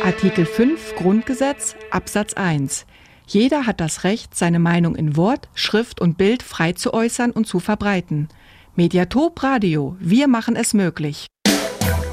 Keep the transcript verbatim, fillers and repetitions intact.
Artikel fünf Grundgesetz, Absatz eins. Jeder hat das Recht, seine Meinung in Wort, Schrift und Bild frei zu äußern und zu verbreiten. Mediatop Radio, wir machen es möglich.